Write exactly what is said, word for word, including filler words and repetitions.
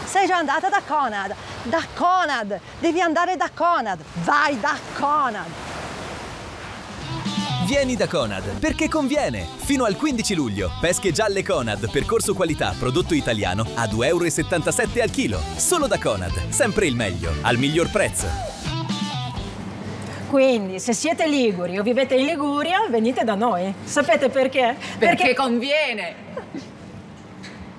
sei già andata da Conad? Da Conad! Devi andare da Conad! Vai da Conad! Vieni da Conad, perché conviene! Fino al quindici luglio, pesche gialle Conad, percorso qualità, prodotto italiano, a due virgola settantasette euro al chilo. Solo da Conad, sempre il meglio, al miglior prezzo. Quindi, se siete liguri o vivete in Liguria, venite da noi. Sapete perché? Perché, perché conviene!